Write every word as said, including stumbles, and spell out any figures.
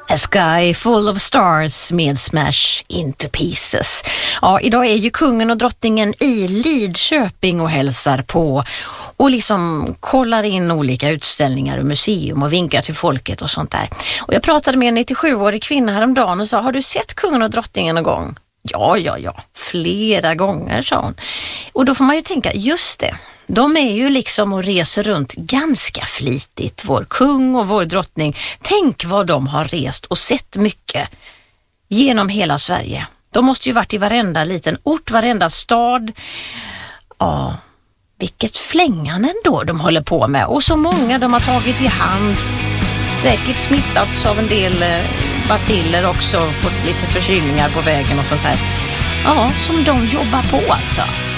A Sky Full of Stars med Smash Into Pieces. Ja, idag är ju kungen och drottningen i Lidköping och hälsar på och liksom kollar in olika utställningar och museum och vinkar till folket och sånt där. Och jag pratade med en nittiosjuårig kvinna häromdagen och sa, har du sett kungen och drottningen någon gång? Ja, ja, ja, flera gånger, sa hon. Och då får man ju tänka, just det. De är ju liksom och reser runt ganska flitigt, vår kung och vår drottning. Tänk vad de har rest och sett mycket genom hela Sverige. De måste ju varit i varenda liten ort, varenda stad. Ja, vilket flängan ändå de håller på med. Och så många de har tagit i hand. Säkert smittats av en del baciller också, fått lite förkylningar på vägen och sånt där. Ja, som de jobbar på alltså.